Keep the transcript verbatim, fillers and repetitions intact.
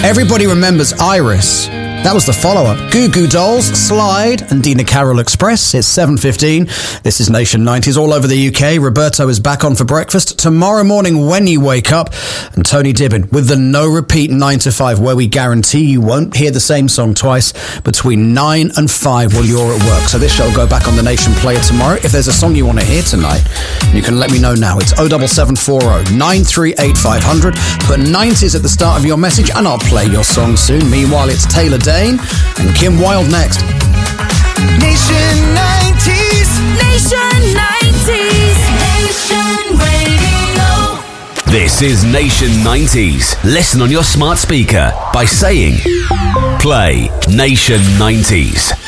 Everybody remembers Iris. That was the follow-up. Goo Goo Dolls, Slide, and Dina Carroll Express. It's seven fifteen. This is Nation nineties all over the U K. Roberto is back on for breakfast tomorrow morning when you wake up. And Tony Dibbin with the no-repeat nine to five, where we guarantee you won't hear the same song twice between nine and five while you're at work. So this show will go back on the Nation Player tomorrow. If there's a song you want to hear tonight, you can let me know now. It's oh seven seven four oh, nine three eight five hundred. Put nineties at the start of your message and I'll play your song soon. Meanwhile, it's Taylor Dane and Kim Wilde next. Nation nineties. Nation nineties. Nation Radio. This is Nation nineties. Listen on your smart speaker by saying, play Nation nineties.